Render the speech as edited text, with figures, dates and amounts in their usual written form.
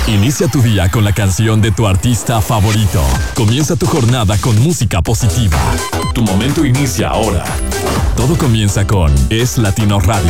Inicia tu día con la canción de tu artista favorito. Comienza tu jornada con música positiva. Tu momento inicia ahora. Todo comienza con Es Latino Radio.